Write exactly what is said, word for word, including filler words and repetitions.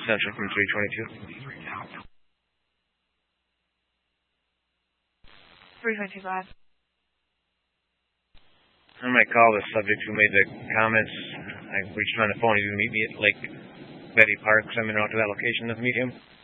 Central from three twenty-two. three twenty-two, go ahead. I might call the subject who made the comments. I reached him on the phone. He would meet me at Lake Betty Park, so I'm going to go to that location to meet him.